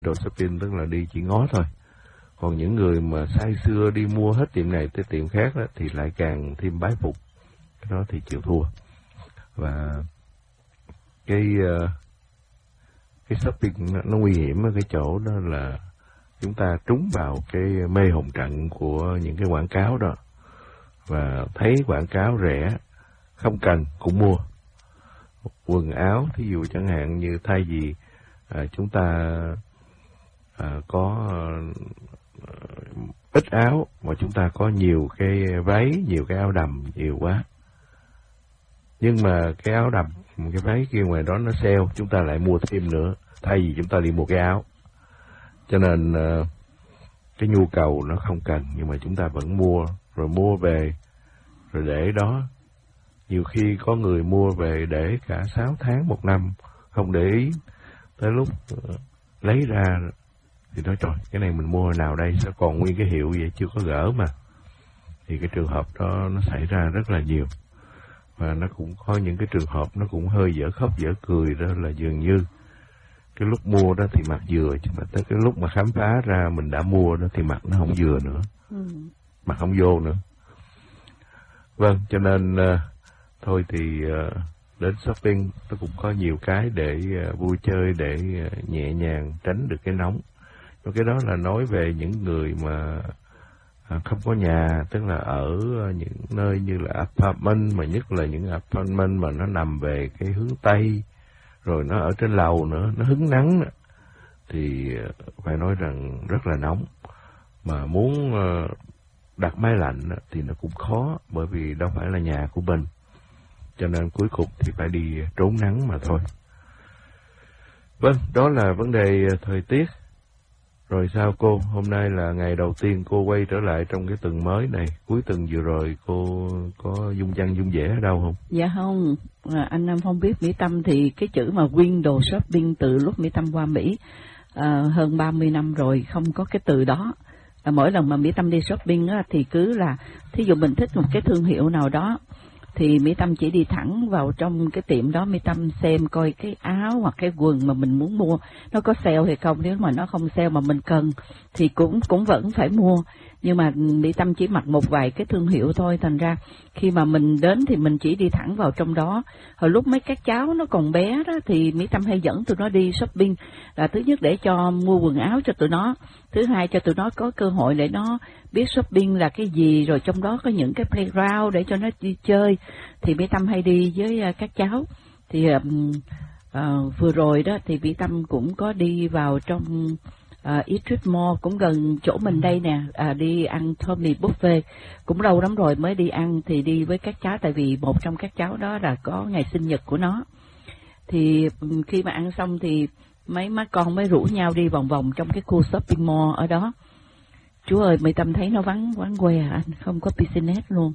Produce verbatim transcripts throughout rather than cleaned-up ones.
window shopping tức là đi chỉ ngó thôi. Còn những người mà say sưa đi mua hết tiệm này tới tiệm khác đó, thì lại càng thêm bái phục. Cái đó thì chịu thua. Và cái uh, cái shopping nó, nó nguy hiểm ở cái chỗ đó là chúng ta trúng vào cái mê hồn trận của những cái quảng cáo đó. Và thấy quảng cáo rẻ, không cần cũng mua. Quần áo, thí dụ chẳng hạn như thay vì à, chúng ta à, có à, ít áo mà chúng ta có nhiều cái váy, nhiều cái áo đầm nhiều quá. Nhưng mà cái áo đầm, cái váy kia ngoài đó nó sale, chúng ta lại mua thêm nữa, thay vì chúng ta đi mua cái áo. Cho nên à, cái nhu cầu nó không cần, nhưng mà chúng ta vẫn mua, rồi mua về, rồi để đó. Nhiều khi có người mua về để cả sáu tháng, một năm, không để ý. Tới lúc uh, lấy ra thì nói trời, cái này mình mua hồi nào đây, sao còn nguyên cái hiệu vậy, chưa có gỡ mà. Thì cái trường hợp đó nó xảy ra rất là nhiều. Và nó cũng có những cái trường hợp nó cũng hơi dở khóc dở cười, đó là dường như cái lúc mua đó thì mặt vừa, nhưng mà tới cái lúc mà khám phá ra mình đã mua đó thì mặt nó không vừa nữa. Ừ. Mặt không vô nữa. Vâng, cho nên uh, thôi thì uh, đến shopping nó cũng có nhiều cái để uh, vui chơi, để uh, nhẹ nhàng tránh được cái nóng. Và cái đó là nói về những người mà uh, không có nhà, tức là ở uh, những nơi như là apartment, mà nhất là những apartment mà nó nằm về cái hướng Tây, rồi nó ở trên lầu nữa, nó hứng nắng nữa, thì uh, phải nói rằng rất là nóng. Mà muốn uh, đặt máy lạnh thì nó cũng khó, bởi vì đâu phải là nhà của mình. Cho nên cuối cùng thì phải đi trốn nắng mà thôi. Vâng, đó là vấn đề thời tiết. Rồi sao cô? Hôm nay là ngày đầu tiên cô quay trở lại trong cái tuần mới này. Cuối tuần vừa rồi cô có dung dăng dung dẻ ở đâu không? Dạ không. À, anh Nam Phong biết Mỹ Tâm thì cái chữ mà window shopping từ lúc Mỹ Tâm qua Mỹ à, hơn ba mươi năm rồi không có cái từ đó. À, mỗi lần mà Mỹ Tâm đi shopping á, thì cứ là thí dụ mình thích một cái thương hiệu nào đó thì Mỹ Tâm chỉ đi thẳng vào trong cái tiệm đó, Mỹ Tâm xem coi cái áo hoặc cái quần mà mình muốn mua nó có sale hay không. Nếu mà nó không sale mà mình cần thì cũng cũng vẫn phải mua. Nhưng mà Mỹ Tâm chỉ mặc một vài cái thương hiệu thôi, thành ra khi mà mình đến thì mình chỉ đi thẳng vào trong đó. Hồi lúc mấy các cháu nó còn bé đó thì Mỹ Tâm hay dẫn tụi nó đi shopping, là thứ nhất để cho mua quần áo cho tụi nó, thứ hai cho tụi nó có cơ hội để nó biết shopping là cái gì, rồi trong đó có những cái playground để cho nó đi chơi. Thì Mỹ Tâm hay đi với các cháu. Thì uh, uh, vừa rồi đó thì Mỹ Tâm cũng có đi vào trong Uh, Eastwood Mall, cũng gần chỗ mình đây nè, uh, đi ăn Tommy Buffet. Cũng lâu lắm rồi mới đi ăn, thì đi với các cháu, tại vì một trong các cháu đó là có ngày sinh nhật của nó. Thì um, khi mà ăn xong thì mấy má con mới rủ nhau đi vòng vòng trong cái khu shopping mall ở đó. Chú ơi, Mỹ Tâm thấy nó vắng vắng que, anh không có business luôn.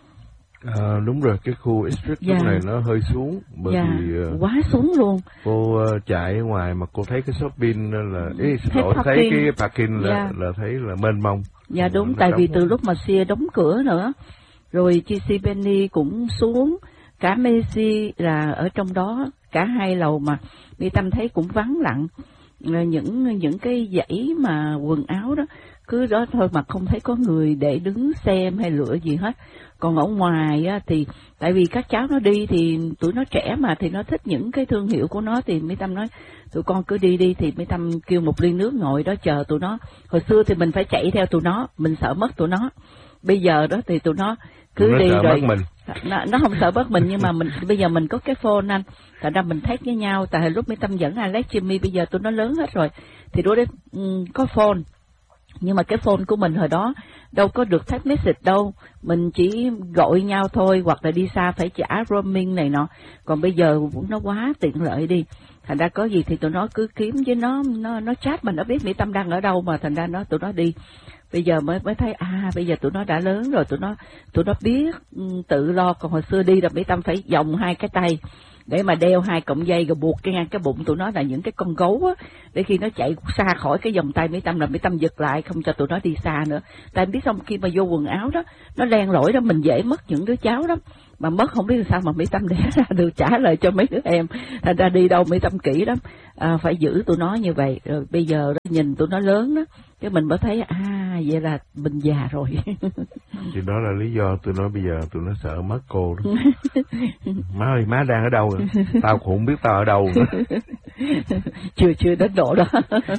À, đúng rồi, cái khu Eastwood dạ. lúc này nó hơi xuống, bởi dạ. vì uh, quá xuống luôn. Cô uh, chạy ở ngoài mà cô thấy cái shopping là, ý, thấy, lỗi, thấy cái parking là, dạ. là thấy là mênh mông. Dạ đúng, nó tại vì từ lúc mà Sears đóng cửa nữa, rồi gi xê Penney cũng xuống, cả Macy là ở trong đó, cả hai lầu mà Mỹ Tâm thấy cũng vắng lặng. Những những cái dãy mà quần áo đó cứ đó thôi mà không thấy có người để đứng xem hay lựa gì hết. Còn ở ngoài á, thì tại vì các cháu nó đi thì tụi nó trẻ mà, thì nó thích những cái thương hiệu của nó, thì Mỹ Tâm nói tụi con cứ đi đi. Thì Mỹ Tâm kêu một ly nước ngồi đó chờ tụi nó. Hồi xưa thì mình phải chạy theo tụi nó, mình sợ mất tụi nó. Bây giờ đó thì tụi nó cứ tụi nó đi rồi mình. Nó, nó không sợ mất mình, nhưng mà mình bây giờ mình có cái phone anh, thành ra mình thét với nhau. Tại lúc Mỹ Tâm dẫn Alex Jimmy, bây giờ tụi nó lớn hết rồi thì đôi đấy um, có phone. Nhưng mà cái phone của mình hồi đó đâu có được text message đâu, mình chỉ gọi nhau thôi, hoặc là đi xa phải trả roaming này nọ. Còn bây giờ nó quá tiện lợi đi, thành ra có gì thì tụi nó cứ kiếm với nó, nó nó chat mà nó biết Mỹ Tâm đang ở đâu, mà thành ra nó tụi nó đi. Bây giờ mới mới thấy à, bây giờ tụi nó đã lớn rồi, tụi nó tụi nó biết tự lo. Còn hồi xưa đi là Mỹ Tâm phải vòng hai cái tay để mà đeo hai cọng dây rồi buộc cái ngang cái bụng tụi nó là những cái con gấu á, để khi nó chạy xa khỏi cái vòng tay Mỹ Tâm là Mỹ Tâm giật lại không cho tụi nó đi xa nữa. Tại biết xong khi mà vô quần áo đó nó len lỏi đó, mình dễ mất những đứa cháu lắm, mà mất không biết sao mà Mỹ Tâm đẻ ra được, trả lời cho mấy đứa em, thành ra đi đâu Mỹ Tâm kỹ lắm, à, phải giữ tụi nó như vậy. Rồi bây giờ đó, nhìn tụi nó lớn đó, cái mình mới thấy à vậy là mình già rồi. Thì đó là lý do tôi nói bây giờ tụi nó sợ mất cô đó. Má ơi, má đang ở đâu rồi? Tao cũng không biết tao ở đâu nữa. chưa chưa đến độ đó.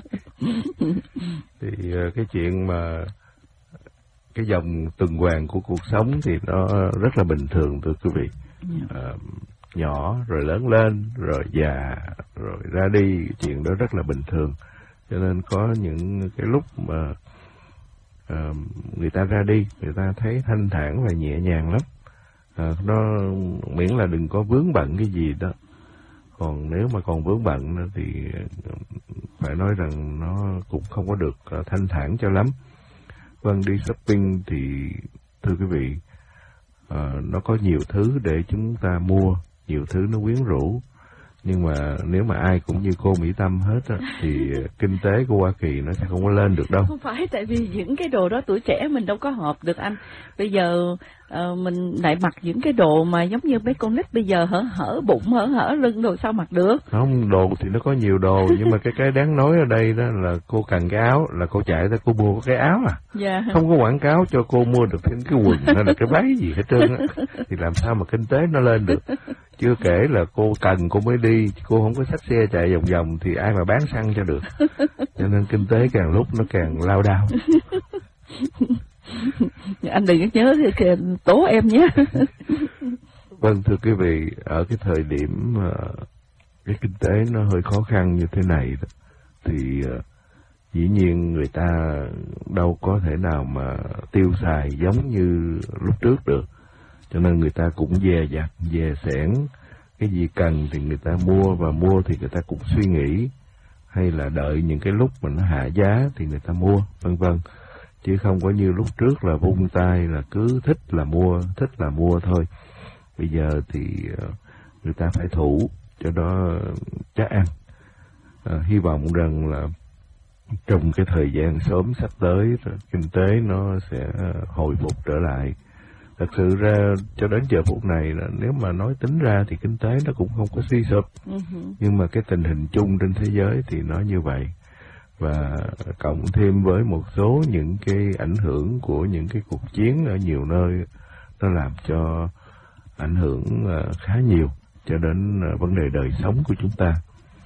Thì cái chuyện mà cái dòng tuần hoàn của cuộc sống thì nó rất là bình thường thưa quý vị. À, nhỏ rồi lớn lên rồi già rồi ra đi, chuyện đó rất là bình thường. Cho nên có những cái lúc mà à, người ta ra đi, người ta thấy thanh thản và nhẹ nhàng lắm. À, nó miễn là đừng có vướng bận cái gì đó. Còn nếu mà còn vướng bận thì phải nói rằng nó cũng không có được thanh thản cho lắm. Vâng, đi shopping thì thưa quý vị, à, nó có nhiều thứ để chúng ta mua, nhiều thứ nó quyến rũ. Nhưng mà nếu mà ai cũng như cô Mỹ Tâm hết á, thì kinh tế của Hoa Kỳ nó sẽ không có lên được đâu. Không phải, tại vì những cái đồ đó tuổi trẻ mình đâu có hợp được anh. Bây giờ uh, mình lại mặc những cái đồ mà giống như mấy con nít bây giờ hở hở bụng, hở hở lưng rồi sao mặc được? Không, đồ thì nó có nhiều đồ, nhưng mà cái cái đáng nói ở đây đó là cô cần cái áo, là cô chạy ra cô mua cái áo à. Dạ. Không có quảng cáo cho cô mua được thêm cái quần hay là cái váy gì hết trơn á. Thì làm sao mà kinh tế nó lên được? Chưa kể là cô cần cô mới đi, cô không có xách xe chạy vòng vòng thì ai mà bán xăng cho được. Cho nên kinh tế càng lúc nó càng lao đao. Anh đừng nhớ thì tố em nhé. Vâng, thưa quý vị, ở cái thời điểm uh, cái kinh tế nó hơi khó khăn như thế này đó, thì uh, dĩ nhiên người ta đâu có thể nào mà tiêu xài giống như lúc trước được. Cho nên người ta cũng dè dặt, dè sẻn, cái gì cần thì người ta mua, và mua thì người ta cũng suy nghĩ, hay là đợi những cái lúc mà nó hạ giá thì người ta mua, vân vân. Chứ không có như lúc trước là vung tay là cứ thích là mua, thích là mua thôi. Bây giờ thì người ta phải thủ cho đó chắc ăn. À, hy vọng rằng là trong cái thời gian sớm sắp tới, kinh tế nó sẽ hồi phục trở lại. Thật sự ra cho đến giờ phút này là nếu mà nói tính ra thì kinh tế nó cũng không có suy sụp. Uh-huh. Nhưng mà cái tình hình chung trên thế giới thì nó như vậy. Và cộng thêm với một số những cái ảnh hưởng của những cái cuộc chiến ở nhiều nơi, nó làm cho ảnh hưởng khá nhiều cho đến vấn đề đời sống của chúng ta.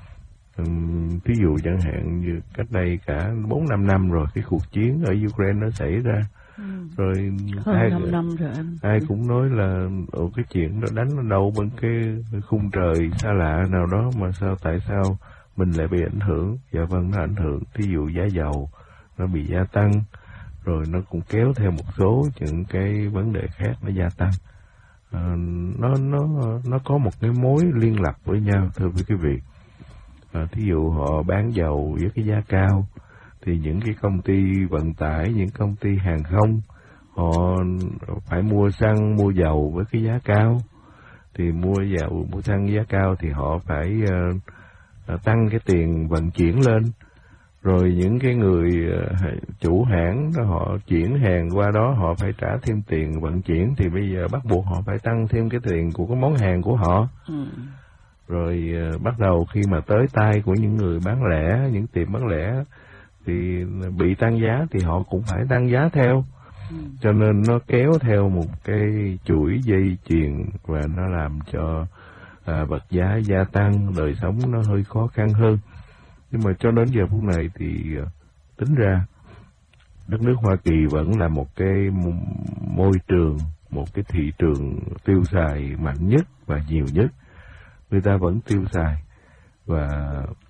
Ví dụ chẳng hạn như cách đây cả bốn năm năm rồi, cái cuộc chiến ở Ukraine nó xảy ra. Ừ. Rồi ai, năm rồi anh. ai cũng nói là ồ, cái chuyện đó đánh ở đâu bên cái khung trời xa lạ nào đó mà sao, tại sao mình lại bị ảnh hưởng? Dạ vâng, nó ảnh hưởng. Thí dụ giá dầu nó bị gia tăng, rồi nó cũng kéo theo một số những cái vấn đề khác nó gia tăng. À, nó nó nó có một cái mối liên lạc với nhau thưa quý vị. À, thí dụ họ bán dầu với cái giá cao, thì những cái công ty vận tải, những công ty hàng không, họ phải mua xăng, mua dầu với cái giá cao. Thì mua dầu, mua xăng giá cao thì họ phải uh, tăng cái tiền vận chuyển lên. Rồi những cái người uh, chủ hãng đó, họ chuyển hàng qua đó, họ phải trả thêm tiền vận chuyển, thì bây giờ bắt buộc họ phải tăng thêm cái tiền của cái món hàng của họ. Ừ. Rồi uh, bắt đầu khi mà tới tay của những người bán lẻ, những tiệm bán lẻ, thì bị tăng giá thì họ cũng phải tăng giá theo. Ừ. Cho nên nó kéo theo một cái chuỗi dây chuyền, và nó làm cho à, vật giá gia tăng, đời sống nó hơi khó khăn hơn. Nhưng mà cho đến giờ phút này thì à, tính ra đất nước Hoa Kỳ vẫn là một cái môi trường, một cái thị trường tiêu xài mạnh nhất và nhiều nhất. Người ta vẫn tiêu xài, và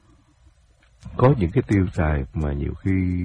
có những cái tiêu xài mà nhiều khi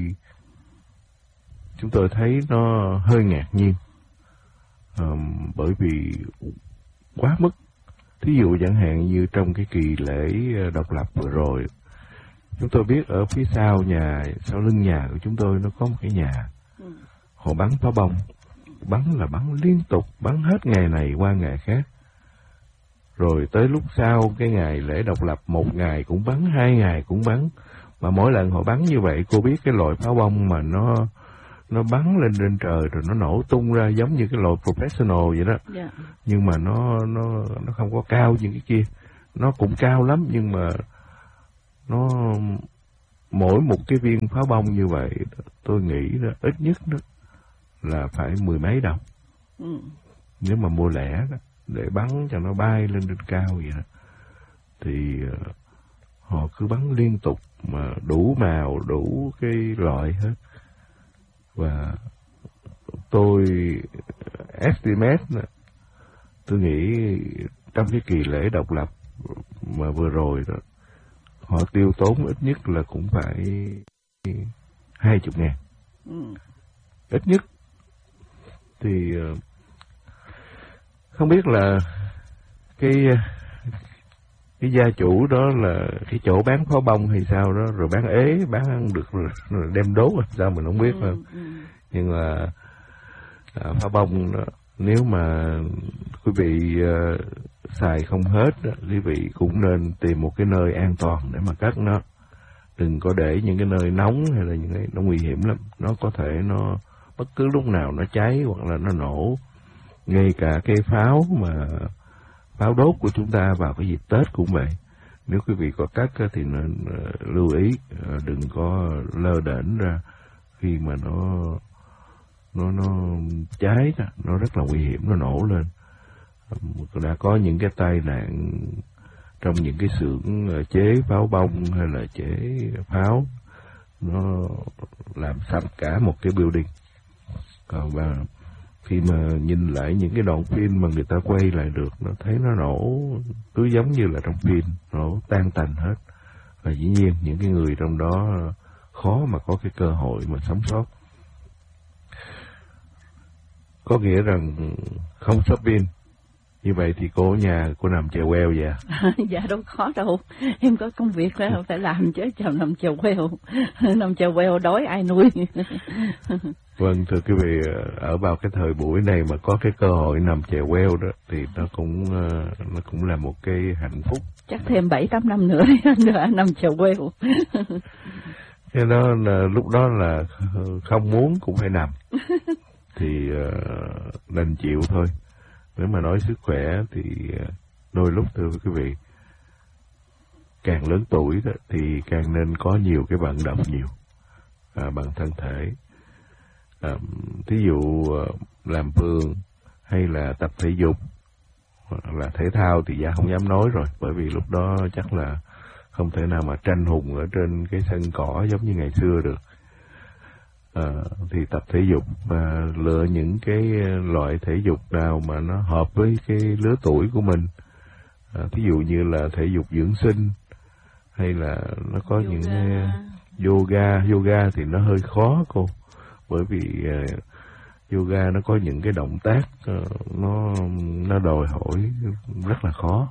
chúng tôi thấy nó hơi ngạc nhiên, à, bởi vì quá mức. Thí dụ chẳng hạn như trong cái kỳ lễ độc lập vừa rồi, chúng tôi biết ở phía sau nhà, sau lưng nhà của chúng tôi nó có một cái nhà, họ bắn pháo bông, bắn là bắn liên tục, bắn hết ngày này qua ngày khác. rồi tới lúc sau cái ngày lễ độc lập một ngày cũng bắn, hai ngày cũng bắn. Mà mỗi lần họ bắn như vậy, cô biết cái loại pháo bông mà nó nó bắn lên trên trời rồi nó nổ tung ra giống như cái loại professional vậy đó. Yeah. Nhưng mà nó nó nó không có cao như cái kia. Nó cũng cao lắm nhưng mà nó mỗi một cái viên pháo bông như vậy tôi nghĩ đó, ít nhất đó là phải mười mấy đồng. Ừ. Nếu mà mua lẻ đó, để bắn cho nó bay lên trên cao vậy đó, thì uh, họ cứ bắn liên tục mà đủ màu, đủ cái loại hết. Và tôi estimate, tôi nghĩ trong cái kỳ lễ độc lập mà vừa rồi đó, họ tiêu tốn ít nhất là cũng phải hai chục ngàn. Ừ. Ít nhất. Thì không biết là cái cái gia chủ đó là cái chỗ bán pháo bông hay sao đó, rồi bán ế, bán ăn được rồi, rồi đem đốt hay sao mình không biết. Ừ, ừ. Nhưng mà à, pháo bông đó, nếu mà quý vị uh, xài không hết đó, quý vị cũng nên tìm một cái nơi an toàn để mà cất nó. Đừng có để những cái nơi nóng hay là những cái nó nguy hiểm lắm. Nó có thể nó bất cứ lúc nào nó cháy hoặc là nó nổ. Ngay cả cái pháo mà pháo đốt của chúng ta vào cái dịp Tết cũng vậy. Nếu quý vị có cắt thì nên uh, lưu ý, uh, đừng có lơ đễnh ra khi mà nó nó nó cháy, nó rất là nguy hiểm, nó nổ lên. Um, đã có những cái tai nạn trong những cái xưởng uh, chế pháo bông hay là chế pháo, nó làm sập cả một cái building. Còn và khi mà nhìn lại những cái đoạn phim mà người ta quay lại được, nó thấy nó nổ cứ giống như là trong phim, nổ tan tành hết. Và dĩ nhiên những cái người trong đó khó mà có cái cơ hội mà sống sót. Có nghĩa rằng không sắp pin. Như vậy thì cô ở nhà, cô nằm chèo queo vậy à? Dạ đâu khó đâu. Em có công việc đó, phải làm chứ chào nằm chèo queo. Nằm chèo queo đói ai nuôi. Vâng, thưa quý vị, ở vào cái thời buổi này mà có cái cơ hội nằm chèo queo đó thì nó cũng nó cũng là một cái hạnh phúc. Chắc thêm bảy tám năm nữa nữa nằm chèo queo. Cái đó là lúc đó là không muốn cũng phải nằm. Thì uh, đành chịu thôi. Nếu mà nói sức khỏe thì đôi lúc thưa quý vị, càng lớn tuổi đó, thì càng nên có nhiều cái vận động nhiều à, bằng thân thể. À, thí dụ làm vườn hay là tập thể dục hoặc là thể thao thì Gia không dám nói rồi, bởi vì lúc đó chắc là không thể nào mà tranh hùng ở trên cái sân cỏ giống như ngày xưa được. À, thì tập thể dục và lựa những cái loại thể dục nào mà nó hợp với cái lứa tuổi của mình. À, thí dụ như là thể dục dưỡng sinh hay là nó có yoga. Những uh, yoga, yoga thì nó hơi khó cô, bởi vì uh, yoga nó có những cái động tác uh, nó nó đòi hỏi rất là khó.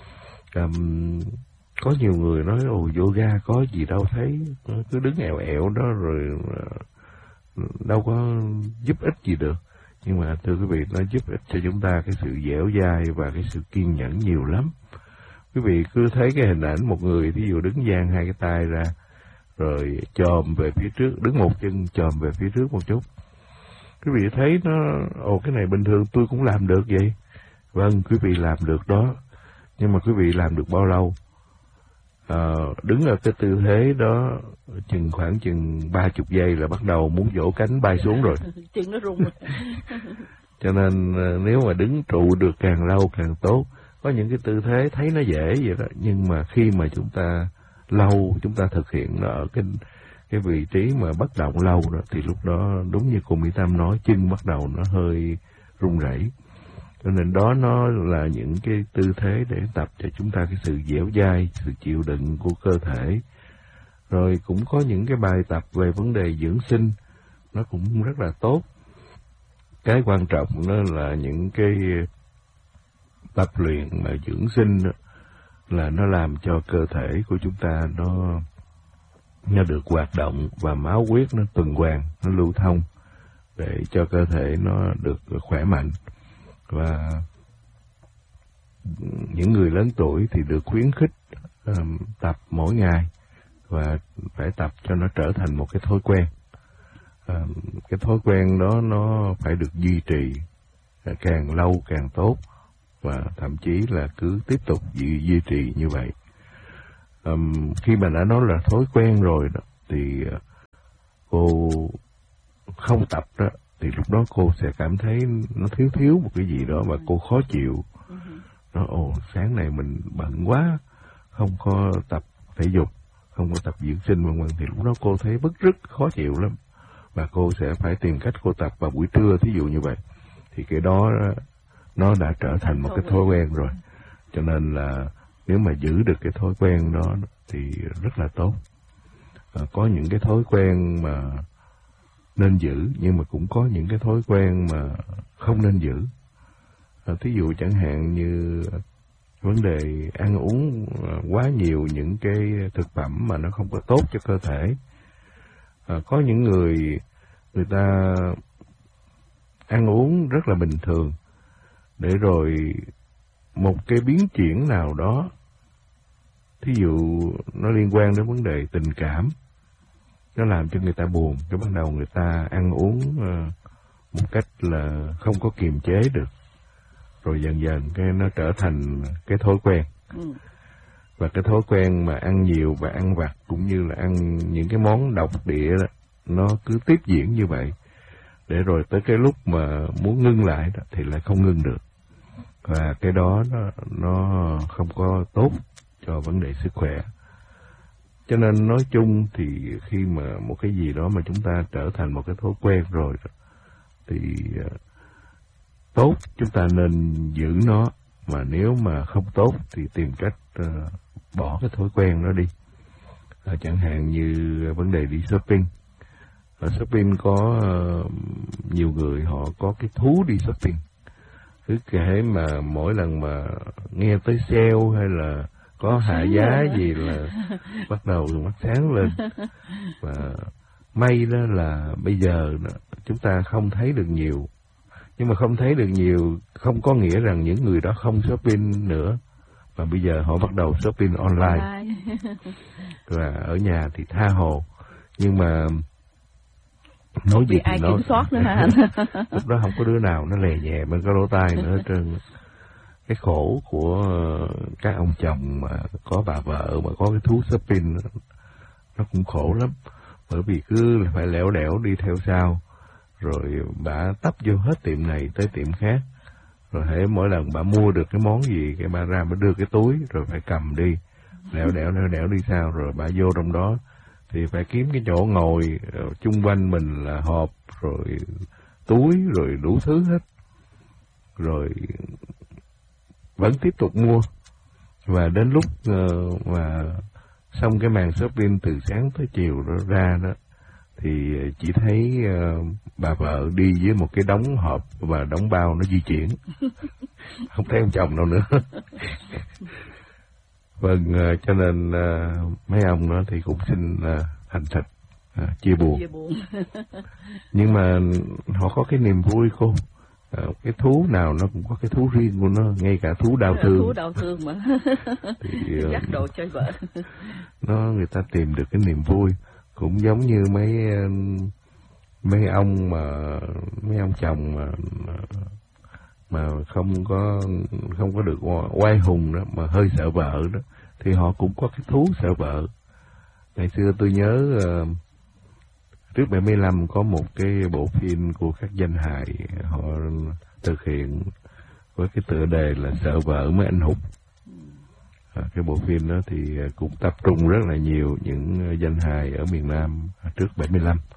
Um, có nhiều người nói ồ yoga có gì đâu, thấy cứ đứng ẻo ẻo đó rồi uh, đâu có giúp ích gì được. Nhưng mà thưa quý vị, nó giúp ích cho chúng ta cái sự dẻo dai và cái sự kiên nhẫn nhiều lắm. Quý vị cứ thấy cái hình ảnh một người thí dụ đứng dang hai cái tay ra rồi chồm về phía trước, đứng một chân chồm về phía trước một chút, quý vị thấy nó ồ cái này bình thường tôi cũng làm được vậy. Vâng, quý vị làm được đó, nhưng mà quý vị làm được bao lâu? À, đứng ở cái tư thế đó chừng khoảng chừng ba chục giây là bắt đầu muốn vỗ cánh bay xuống rồi. Chân nó rung rồi. Cho nên nếu mà đứng trụ được càng lâu càng tốt. Có những cái tư thế thấy nó dễ vậy đó, nhưng mà khi mà chúng ta lâu, chúng ta thực hiện nó ở cái cái vị trí mà bất động lâu đó, thì lúc đó đúng như cô Mỹ Tâm nói, chân bắt đầu nó hơi run rẩy. Cho nên đó nó là những cái tư thế để tập cho chúng ta cái sự dẻo dai, sự chịu đựng của cơ thể. Rồi cũng có những cái bài tập về vấn đề dưỡng sinh, nó cũng rất là tốt. Cái quan trọng đó là những cái tập luyện mà dưỡng sinh đó, là nó làm cho cơ thể của chúng ta nó nó được hoạt động và máu huyết nó tuần hoàn, nó lưu thông để cho cơ thể nó được khỏe mạnh. Và những người lớn tuổi thì được khuyến khích um, tập mỗi ngày và phải tập cho nó trở thành một cái thói quen. Um, cái thói quen đó nó phải được duy trì, càng lâu càng tốt, và thậm chí là cứ tiếp tục duy, duy trì như vậy. Um, khi mà đã nói là thói quen rồi đó, thì cô không tập đó, thì lúc đó cô sẽ cảm thấy nó thiếu thiếu một cái gì đó và cô khó chịu. Nó ồ sáng này mình bận quá, không có tập thể dục, không có tập dưỡng sinh vân vân, thì lúc đó cô thấy bứt rứt khó chịu lắm, và cô sẽ phải tìm cách cô tập vào buổi trưa, thí dụ như vậy. Thì cái đó nó đã trở thành một cái thói quen rồi, cho nên là nếu mà giữ được cái thói quen đó thì rất là tốt. À, có những cái thói quen mà nên giữ, nhưng mà cũng có những cái thói quen mà không nên giữ. À, thí dụ chẳng hạn như vấn đề ăn uống quá nhiều những cái thực phẩm mà nó không có tốt cho cơ thể. À, có những người người ta ăn uống rất là bình thường, để rồi một cái biến chuyển nào đó, thí dụ nó liên quan đến vấn đề tình cảm, nó làm cho người ta buồn, cái bắt đầu người ta ăn uống uh, một cách là không có kiềm chế được, rồi dần dần cái nó trở thành cái thói quen. Ừ. Và cái thói quen mà ăn nhiều và ăn vặt cũng như là ăn những cái món độc địa đó, nó cứ tiếp diễn như vậy, để rồi tới cái lúc mà muốn ngưng lại đó, thì lại không ngưng được. Và cái đó nó, nó không có tốt cho vấn đề sức khỏe. Cho nên nói chung thì khi mà một cái gì đó mà chúng ta trở thành một cái thói quen rồi thì uh, tốt chúng ta nên giữ nó, mà nếu mà không tốt thì tìm cách uh, bỏ cái thói quen đó đi. Uh, chẳng hạn như vấn đề đi shopping. Ở shopping có uh, nhiều người họ có cái thú đi shopping. Cứ kể mà mỗi lần mà nghe tới sale hay là có hạ giá gì là bắt đầu mắt sáng lên. Và may đó là bây giờ đó, chúng ta không thấy được nhiều. Nhưng mà không thấy được nhiều không có nghĩa rằng những người đó không shopping nữa. Và bây giờ họ bắt đầu shopping online. online. Và ở nhà thì tha hồ. Nhưng mà nói gì ai thì nói, kiểm soát nữa hả anh? Lúc đó không có đứa nào nó lè nhẹ bên cái lỗ tai nữa hết trơn. Cái khổ của các ông chồng mà có bà vợ mà có cái thú shopping nó cũng khổ lắm, bởi vì cứ phải lẻo đẻo đi theo sau, rồi bà tấp vô hết tiệm này tới tiệm khác, rồi hễ mỗi lần bà mua được cái món gì cái bà ra bà đưa cái túi rồi phải cầm đi, lẻo đẻo lẻo đẻo đi sau, rồi bà vô trong đó thì phải kiếm cái chỗ ngồi, chung quanh mình là hộp rồi túi rồi đủ thứ hết, rồi vẫn tiếp tục mua. Và đến lúc uh, mà xong cái màn shopping từ sáng tới chiều đó ra đó, thì chỉ thấy uh, bà vợ đi với một cái đống hộp và đống bao nó di chuyển. Không thấy ông chồng đâu nữa. Vâng, uh, cho nên uh, mấy ông đó thì cũng xin uh, thành thật uh, chia buồn. Chia buồn. Nhưng mà họ có cái niềm vui cô. À, cái thú nào nó cũng có cái thú riêng của nó, ngay cả thú đau thương. Thú đau thương mà. Thì, dắt đồ chơi vợ. Nó người ta tìm được cái niềm vui, cũng giống như mấy mấy ông mà mấy ông chồng mà mà không có không có được oai hùng đó, mà hơi sợ vợ đó, thì họ cũng có cái thú sợ vợ. Ngày xưa tôi nhớ uh, trước bảy mươi lăm có một cái bộ phim của các danh hài họ thực hiện với cái tựa đề là Sợ vợ mới anh hùng. À, cái bộ phim đó thì cũng tập trung rất là nhiều những danh hài ở miền Nam trước bảy mươi lăm.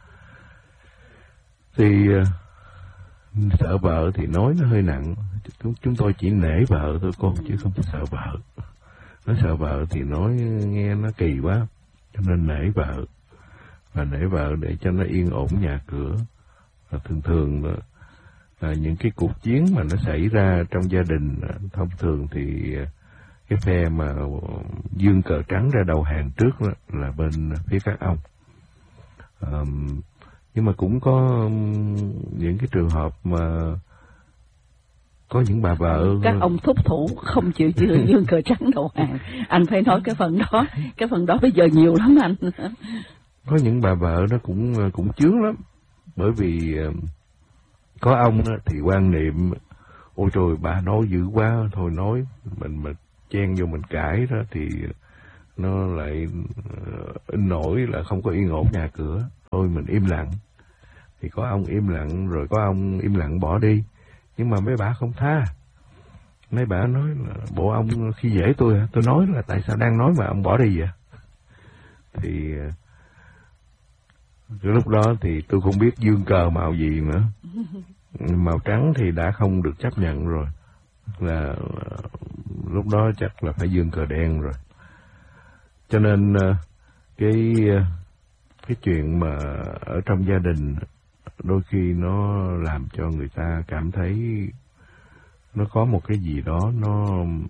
Thì sợ vợ thì nói nó hơi nặng, chúng tôi chỉ nể vợ thôi cô, chứ không sợ vợ. Nói sợ vợ thì nói nghe nó kỳ quá, cho nên nể vợ. Và nể vợ để cho nó yên ổn nhà cửa. Và thường thường là những cái cuộc chiến mà nó xảy ra trong gia đình, thông thường thì cái phe mà dương cờ trắng ra đầu hàng trước đó là bên phía các ông. Um, nhưng mà cũng có những cái trường hợp mà có những bà vợ các ông thúc thủ không chịu chịu dương cờ trắng đầu hàng. Anh phải nói cái phần đó, cái phần đó bây giờ nhiều lắm anh. Có những bà vợ nó cũng cũng chướng lắm, bởi vì có ông đó thì quan niệm ôi trời bà nói dữ quá, thôi nói mình mình chen vô mình cãi đó thì nó lại in nổi là không có yên ổn nhà cửa, thôi mình im lặng. Thì có ông im lặng, rồi có ông im lặng bỏ đi, nhưng mà mấy bà không tha. Mấy bà nói là bộ ông khi dễ tôi hả? Tôi nói là tại sao đang nói mà ông bỏ đi vậy? Thì cái lúc đó thì tôi không biết dương cờ màu gì nữa. Màu trắng thì đã không được chấp nhận rồi, là lúc đó chắc là phải dương cờ đen rồi. Cho nên cái cái chuyện mà ở trong gia đình đôi khi nó làm cho người ta cảm thấy nó có một cái gì đó nó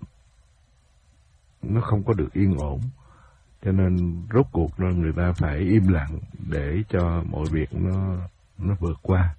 nó không có được yên ổn, cho nên rốt cuộc là người ta phải im lặng để cho mọi việc nó nó vượt qua.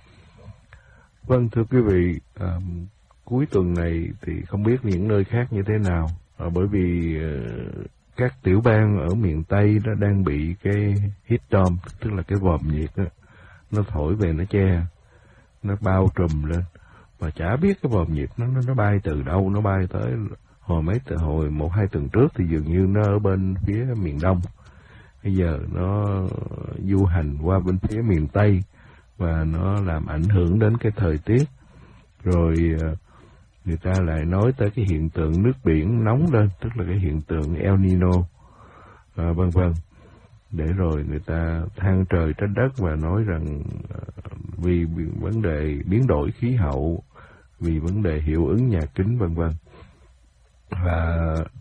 Vâng, thưa quý vị, à, cuối tuần này thì không biết những nơi khác như thế nào, à, bởi vì à, các tiểu bang ở miền Tây đó đang bị cái heat dome, tức là cái vòm nhiệt đó, nó thổi về nó che, nó bao trùm lên, mà chả biết cái vòm nhiệt nó nó bay từ đâu, nó bay tới hồi mấy từ hồi một hai tuần trước thì dường như nó ở bên phía miền Đông, bây giờ nó du hành qua bên phía miền Tây và nó làm ảnh hưởng đến cái thời tiết. Rồi người ta lại nói tới cái hiện tượng nước biển nóng lên, tức là cái hiện tượng El Nino, à, vân vân. Để rồi người ta than trời trách đất và nói rằng vì vấn đề biến đổi khí hậu, vì vấn đề hiệu ứng nhà kính, vân vân. Và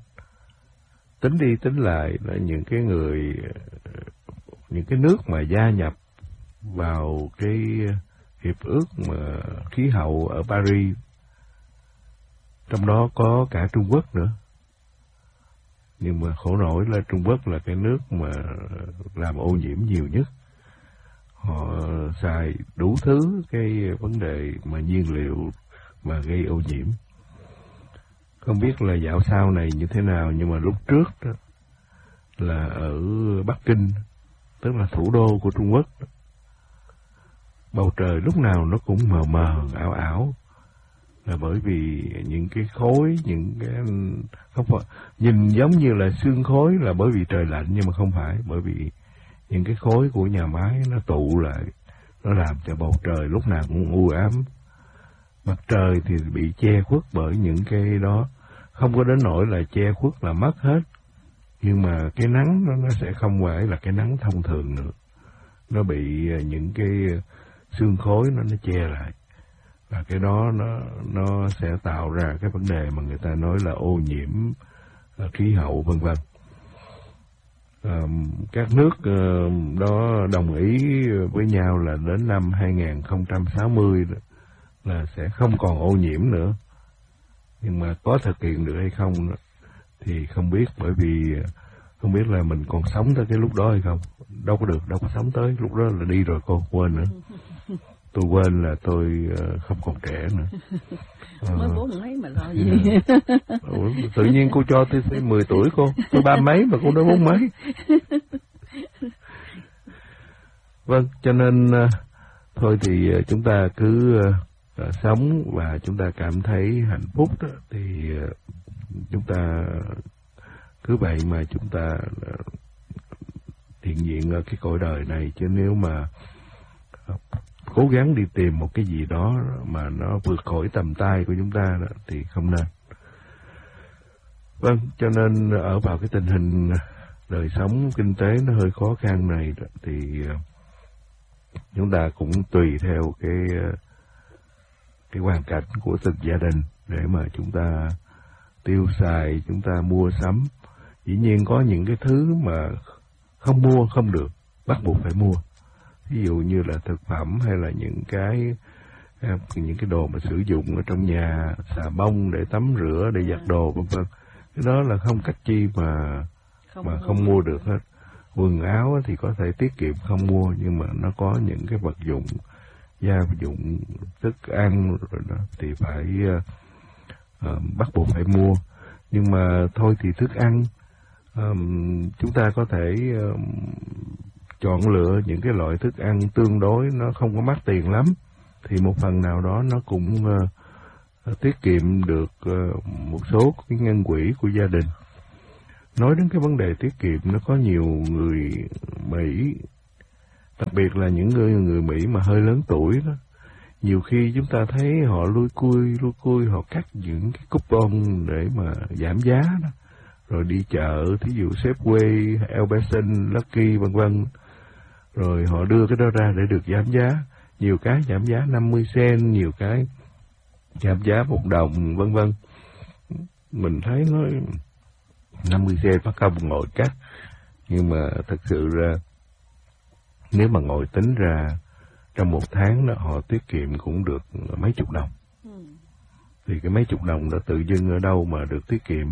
tính đi tính lại là những cái người, những cái nước mà gia nhập vào cái hiệp ước mà khí hậu ở Paris, trong đó có cả Trung Quốc nữa. Nhưng mà khổ nổi là Trung Quốc là cái nước mà làm ô nhiễm nhiều nhất. Họ xài đủ thứ cái vấn đề mà nhiên liệu mà gây ô nhiễm. Không biết là dạo sau này như thế nào, nhưng mà lúc trước đó là ở Bắc Kinh, tức là thủ đô của Trung Quốc, bầu trời lúc nào nó cũng mờ mờ, ảo ảo, là bởi vì những cái khối, những cái không phải nhìn giống như là sương khối, là bởi vì trời lạnh, nhưng mà không phải, bởi vì những cái khối của nhà máy nó tụ lại, nó làm cho bầu trời lúc nào cũng u ám. Mặt trời thì bị che khuất bởi những cái đó, không có đến nỗi là che khuất là mất hết, nhưng mà cái nắng nó, nó sẽ không phải là cái nắng thông thường nữa, nó bị những cái sương khối nó nó che lại, và cái đó nó nó sẽ tạo ra cái vấn đề mà người ta nói là ô nhiễm khí hậu, vân vân. À, các nước uh, đó đồng ý với nhau là đến năm hai không sáu mươi đó, là sẽ không còn ô nhiễm nữa, nhưng mà có thực hiện được hay không đó, thì không biết, bởi vì không biết là mình còn sống tới cái lúc đó hay không. Đâu có được, đâu có sống tới lúc đó là đi rồi cô, quên nữa. Tôi quên là tôi uh, không còn trẻ nữa. Uh, mới bốn mấy mà lo gì? Ủa, tự nhiên cô cho tôi tới mười tuổi cô, tôi ba mấy mà cô nói bốn mấy. Vâng, cho nên uh, thôi thì uh, chúng ta cứ uh, sống và chúng ta cảm thấy hạnh phúc đó, thì uh, chúng ta cứ vậy mà chúng ta uh, hiện diện ở cái cõi đời này, chứ nếu mà uh, cố gắng đi tìm một cái gì đó mà nó vượt khỏi tầm tay của chúng ta đó, thì không nên. Vâng, cho nên ở vào cái tình hình đời sống kinh tế nó hơi khó khăn này đó, thì chúng ta cũng tùy theo cái cái hoàn cảnh của từng gia đình để mà chúng ta tiêu xài, chúng ta mua sắm. Dĩ nhiên có những cái thứ mà không mua không được, bắt buộc phải mua. Ví dụ như là thực phẩm hay là những cái những cái đồ mà sử dụng ở trong nhà, xà bông để tắm rửa, để giặt đồ, vân vân. Cái đó là không cách chi mà không mà không mua được hết. Quần áo thì có thể tiết kiệm không mua, nhưng mà nó có những cái vật dụng gia dụng, thức ăn rồi đó, thì phải uh, uh, bắt buộc phải mua. Nhưng mà thôi thì thức ăn um, chúng ta có thể uh, chọn lựa những cái loại thức ăn tương đối nó không có mắc tiền lắm, thì một phần nào đó nó cũng uh, tiết kiệm được uh, một số cái ngân quỹ của gia đình. Nói đến cái vấn đề tiết kiệm, nó có nhiều người Mỹ, đặc biệt là những người người Mỹ mà hơi lớn tuổi đó, nhiều khi chúng ta thấy họ lui cui lui cui họ cắt những cái coupon để mà giảm giá đó, rồi đi chợ, thí dụ Safeway, Albertson, Lucky vân vân, rồi họ đưa cái đó ra để được giảm giá. Nhiều cái giảm giá năm mươi cent, nhiều cái giảm giá một đồng vân vân. Mình thấy nó năm mươi cent phát công ngồi cắt, nhưng mà thật sự ra nếu mà ngồi tính ra trong một tháng đó họ tiết kiệm cũng được mấy chục đồng. Ừ. Thì cái mấy chục đồng đó tự dưng ở đâu mà được tiết kiệm.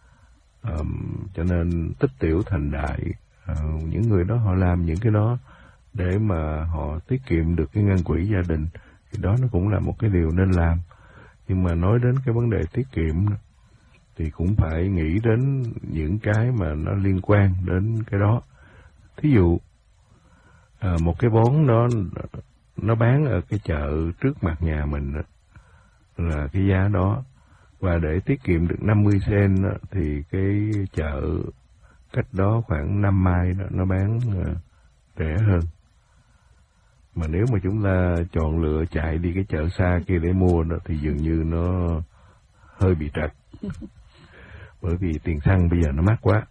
Um, cho nên tích tiểu thành đại, uh, những người đó họ làm những cái đó để mà họ tiết kiệm được cái ngân quỹ gia đình, thì đó nó cũng là một cái điều nên làm. Nhưng mà nói đến cái vấn đề tiết kiệm thì cũng phải nghĩ đến những cái mà nó liên quan đến cái đó. Thí dụ à, một cái bón đó nó bán ở cái chợ trước mặt nhà mình đó, là cái giá đó, và để tiết kiệm được năm mươi cent đó, thì cái chợ cách đó khoảng năm mai đó, nó bán uh, rẻ hơn. Mà nếu mà chúng ta chọn lựa chạy đi cái chợ xa kia để mua đó thì dường như nó hơi bị trật, bởi vì tiền xăng bây giờ nó mắc quá.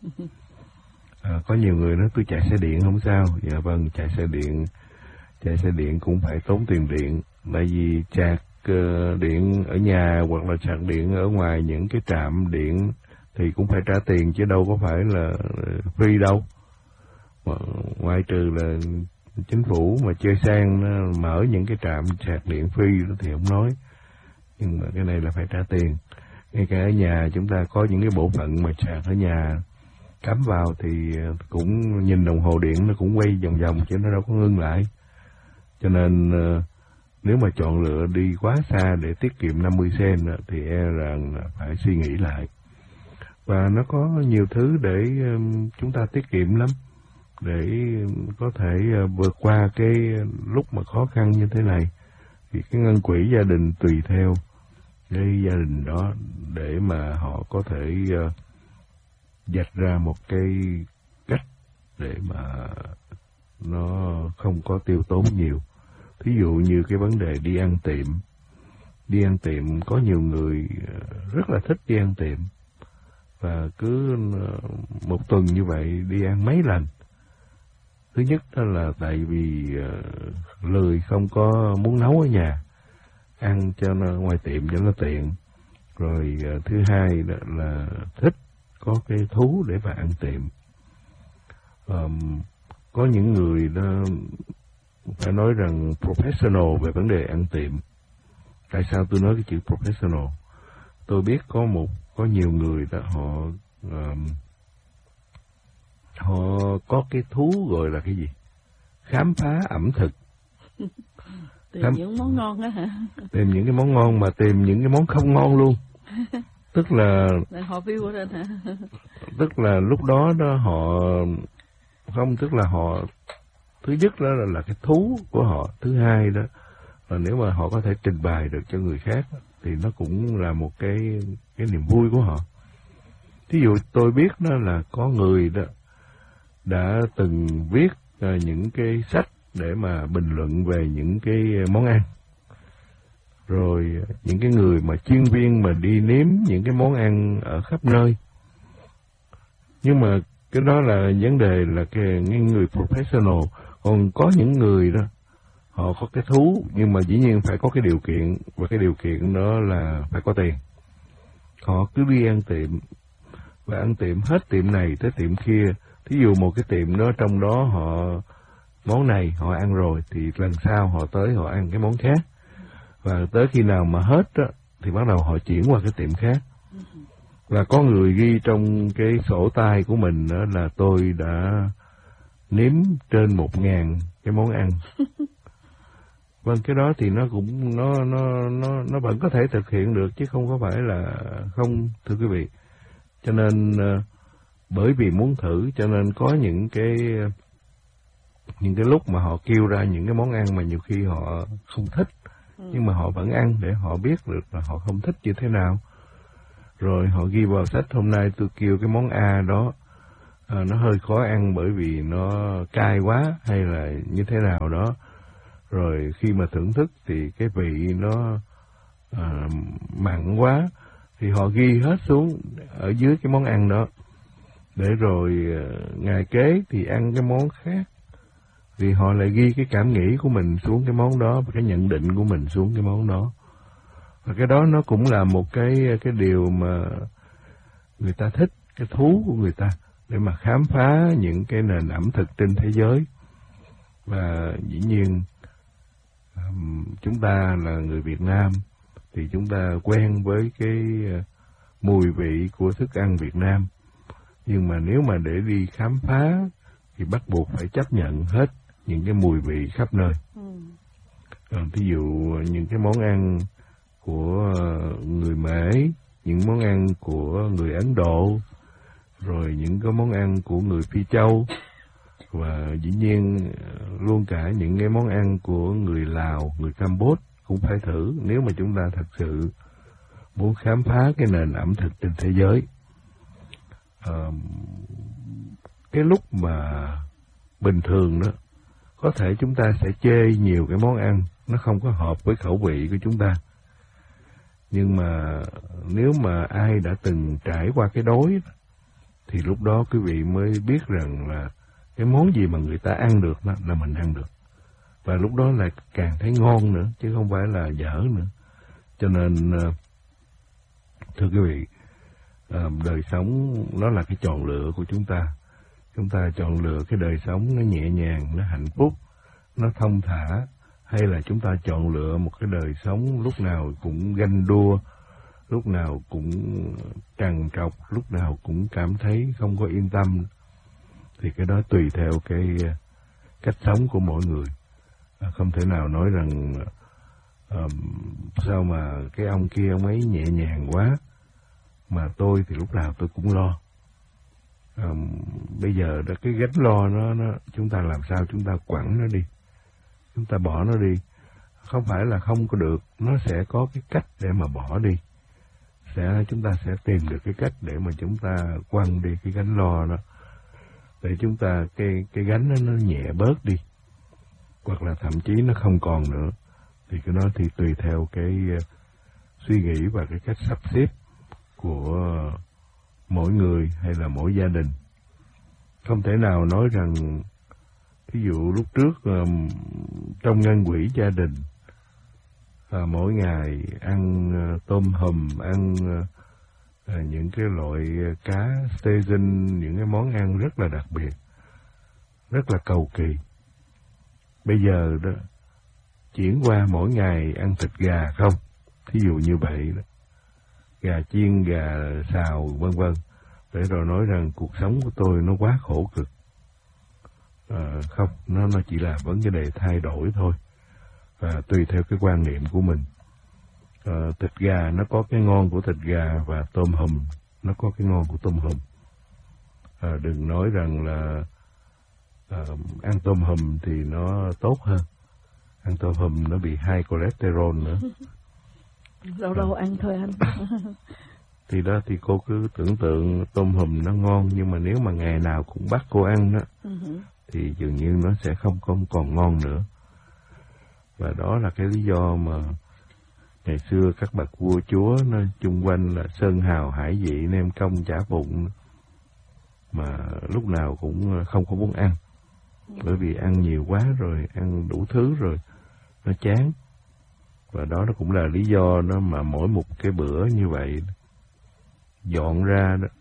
À, có nhiều người nói tôi chạy xe điện không sao. Dạ vâng, chạy xe điện chạy xe điện cũng phải tốn tiền điện, tại vì sạc uh, điện ở nhà hoặc là sạc điện ở ngoài những cái trạm điện thì cũng phải trả tiền, chứ đâu có phải là free đâu. Mà, ngoài trừ là chính phủ mà chơi sang nó mở những cái trạm sạc điện free đó thì không nói, nhưng mà cái này là phải trả tiền. Ngay cả ở nhà chúng ta có những cái bộ phận mà sạc ở nhà cắm vào thì cũng nhìn đồng hồ điện nó cũng quay vòng vòng chứ nó đâu có ngưng lại. Cho nên nếu mà chọn lựa đi quá xa để tiết kiệm năm mươi cent thì e rằng phải suy nghĩ lại. Và nó có nhiều thứ để chúng ta tiết kiệm lắm, để có thể vượt qua cái lúc mà khó khăn như thế này. Thì cái ngân quỹ gia đình tùy theo cái gia đình đó để mà họ có thể uh, dạch ra một cái cách để mà nó không có tiêu tốn nhiều. Thí dụ như cái vấn đề đi ăn tiệm. Đi ăn tiệm có nhiều người rất là thích đi ăn tiệm, và cứ một tuần như vậy đi ăn mấy lần. Thứ nhất đó là tại vì uh, lười không có muốn nấu ở nhà, ăn cho nó ngoài tiệm cho nó tiện. Rồi uh, thứ hai đó là thích có cái thú để mà ăn tiệm. Um, có những người đó phải nói rằng professional về vấn đề ăn tiệm. Tại sao tôi nói cái chữ professional? Tôi biết có một có nhiều người đó họ um, họ có cái thú gọi là cái gì? Khám phá ẩm thực. Tìm Khám... những món ngon đó hả? Tìm những cái món ngon mà tìm những cái món không ngon luôn. Tức là họ view lên hả? Tức là lúc đó đó họ không, tức là họ thứ nhất đó là, là cái thú của họ, thứ hai đó là nếu mà họ có thể trình bày được cho người khác thì nó cũng là một cái cái niềm vui của họ. Thí dụ tôi biết đó là có người đó đã từng viết uh, những cái sách để mà bình luận về những cái món ăn. Rồi những cái người mà chuyên viên mà đi nếm những cái món ăn ở khắp nơi. Nhưng mà cái đó là vấn đề là cái, cái người professional. Còn có những người đó họ có cái thú, nhưng mà dĩ nhiên phải có cái điều kiện, và cái điều kiện đó là phải có tiền. Họ cứ đi ăn tiệm, và ăn tiệm hết tiệm này tới tiệm kia. Thí dụ một cái tiệm đó trong đó họ món này họ ăn rồi thì lần sau họ tới họ ăn cái món khác. Và tới khi nào mà hết đó, thì bắt đầu họ chuyển qua cái tiệm khác. Và có người ghi trong cái sổ tay của mình đó là tôi đã nếm trên một ngàn cái món ăn. Vâng, cái đó thì nó cũng nó nó nó nó vẫn có thể thực hiện được chứ không có phải là không, thưa quý vị. Cho nên uh, bởi vì muốn thử cho nên có những cái những cái lúc mà họ kêu ra những cái món ăn mà nhiều khi họ không thích, ừ. nhưng mà họ vẫn ăn để họ biết được là họ không thích như thế nào. Rồi họ ghi vào sách hôm nay tôi kêu cái món A đó à, nó hơi khó ăn bởi vì nó cay quá hay là như thế nào đó. Rồi khi mà thưởng thức thì cái vị nó à, mặn quá thì họ ghi hết xuống ở dưới cái món ăn đó. Để rồi ngày kế thì ăn cái món khác thì họ lại ghi cái cảm nghĩ của mình xuống cái món đó và cái nhận định của mình xuống cái món đó. Và cái đó nó cũng là một cái cái điều mà người ta thích, cái thú của người ta để mà khám phá những cái nền ẩm thực trên thế giới. Và dĩ nhiên chúng ta là người Việt Nam thì chúng ta quen với cái mùi vị của thức ăn Việt Nam. Nhưng mà nếu mà để đi khám phá thì bắt buộc phải chấp nhận hết những cái mùi vị khắp nơi. Ừ. Còn ví dụ những cái món ăn của người Mễ, những món ăn của người Ấn Độ, rồi những cái món ăn của người Phi Châu, và dĩ nhiên luôn cả những cái món ăn của người Lào, người Campuchia cũng phải thử nếu mà chúng ta thật sự muốn khám phá cái nền ẩm thực trên thế giới. À, cái lúc mà bình thường đó, có thể chúng ta sẽ chê nhiều cái món ăn nó không có hợp với khẩu vị của chúng ta. Nhưng mà nếu mà ai đã từng trải qua cái đói thì lúc đó quý vị mới biết rằng là cái món gì mà người ta ăn được đó là mình ăn được. Và lúc đó là càng thấy ngon nữa chứ không phải là dở nữa. Cho nên thưa quý vị, đời sống nó là cái chọn lựa của chúng ta. Chúng ta chọn lựa cái đời sống nó nhẹ nhàng, nó hạnh phúc, nó thông thả, hay là chúng ta chọn lựa một cái đời sống lúc nào cũng ganh đua, lúc nào cũng trằn trọc, lúc nào cũng cảm thấy không có yên tâm. Thì cái đó tùy theo cái cách sống của mỗi người. Không thể nào nói rằng uh, sao mà cái ông kia ông ấy nhẹ nhàng quá, mà tôi thì lúc nào tôi cũng lo. À, bây giờ đó, cái gánh lo nó, nó chúng ta làm sao chúng ta quẳng nó đi, chúng ta bỏ nó đi. Không phải là không có được, nó sẽ có cái cách để mà bỏ đi. Sẽ chúng ta sẽ tìm được cái cách để mà chúng ta quăng đi cái gánh lo đó, để chúng ta cái cái gánh nó, nó nhẹ bớt đi, hoặc là thậm chí nó không còn nữa. Thì cái đó thì tùy theo cái uh, suy nghĩ và cái cách sắp xếp của uh, mỗi người hay là mỗi gia đình. Không thể nào nói rằng ví dụ lúc trước um, trong ngân quỹ gia đình uh, mỗi ngày ăn uh, tôm hùm, ăn uh, uh, những cái loại uh, cá station, những cái món ăn rất là đặc biệt, rất là cầu kỳ. Bây giờ đó chuyển qua mỗi ngày ăn thịt gà không, thí dụ như vậy đó, gà chiên, gà xào, vân vân, để rồi nói rằng cuộc sống của tôi nó quá khổ cực. À, không, nó nó chỉ là vấn đề thay đổi thôi, và tùy theo cái quan niệm của mình. À, thịt gà nó có cái ngon của thịt gà, và tôm hùm nó có cái ngon của tôm hùm. À, đừng nói rằng là à, ăn tôm hùm thì nó tốt hơn, ăn tôm hùm nó bị high cholesterol nữa. Lâu lâu à. ăn thôi anh. Thì đó thì cô cứ tưởng tượng tôm hùm nó ngon, nhưng mà nếu mà ngày nào cũng bắt cô ăn đó, uh-huh. thì dường như nó sẽ không, không còn ngon nữa. Và đó là cái lý do mà ngày xưa các bậc vua chúa nó chung quanh là sơn hào hải vị, nem công chả bụng, mà lúc nào cũng không có muốn ăn. Bởi vì ăn nhiều quá rồi, ăn đủ thứ rồi, nó chán. Và đó nó cũng là lý do đó mà mỗi một cái bữa như vậy dọn ra đó,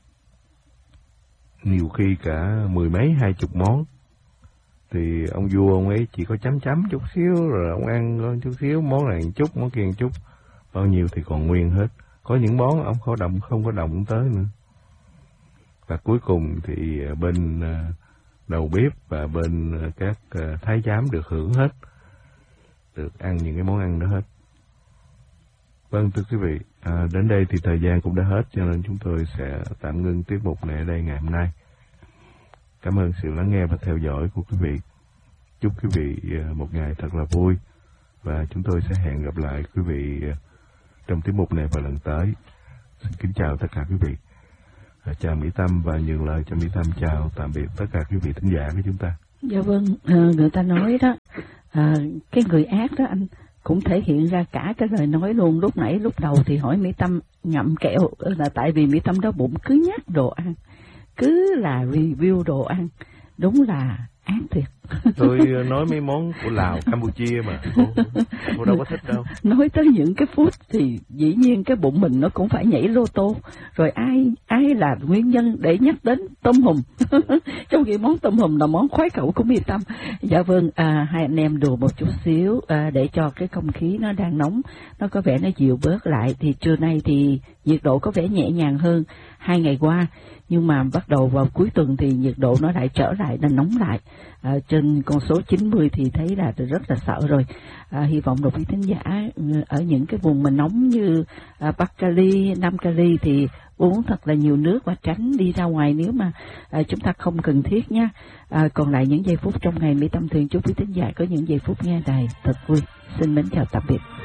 nhiều khi cả mười mấy hai chục món, thì ông vua ông ấy chỉ có chấm chấm chút xíu, rồi ông ăn có chút xíu, món này một chút, món kia một chút, bao nhiêu thì còn nguyên hết. Có những món ông không động không có động tới nữa. Và cuối cùng thì bên đầu bếp và bên các thái giám được hưởng hết. được ăn những cái món ăn đó hết. Vâng, thưa quý vị, à, đến đây thì thời gian cũng đã hết, cho nên chúng tôi sẽ tạm ngưng tiết mục này ở đây ngày hôm nay. Cảm ơn sự lắng nghe và theo dõi của quý vị. Chúc quý vị một ngày thật là vui, và chúng tôi sẽ hẹn gặp lại quý vị trong tiết mục này vào lần tới. Xin kính chào tất cả quý vị. À, chào Mỹ Tâm và nhường lời cho Mỹ Tâm chào tạm biệt tất cả quý vị thính giả của chúng ta. Dạ vâng, à, người ta nói đó, à, cái người ác đó anh cũng thể hiện ra cả cái lời nói luôn. Lúc nãy lúc đầu thì hỏi Mỹ Tâm ngậm kẹo, là tại vì Mỹ Tâm đó bụng cứ nhắc đồ ăn, cứ là review đồ ăn, đúng là ác thiệt. Tôi nói mấy món của Lào, Campuchia mà, cô, cô đâu có thích đâu. Nói tới những cái food thì dĩ nhiên cái bụng mình nó cũng phải nhảy lô tô. Rồi ai ai là nguyên nhân để nhắc đến tôm hùm, trong khi món tôm hùm là món khoái khẩu của Mỹ Tâm. Dạ vâng, à, hai anh em đùa một chút xíu à, để cho cái không khí nó đang nóng, nó có vẻ nó dịu bớt lại. Thì trưa nay thì nhiệt độ có vẻ nhẹ nhàng hơn hai ngày qua, nhưng mà bắt đầu vào cuối tuần thì nhiệt độ nó lại trở lại, nó nóng lại. À, trên con số chín mươi thì thấy là rất là sợ rồi. À, hy vọng đồng quý thính giả ở những cái vùng mà nóng như à, Bắc Cali, Nam Cali thì uống thật là nhiều nước và tránh đi ra ngoài nếu mà à, chúng ta không cần thiết nha. À, còn lại những giây phút trong ngày, Mỹ Tâm thường chúc quý thính giả có những giây phút nghe đài thật vui. Xin mến chào tạm biệt.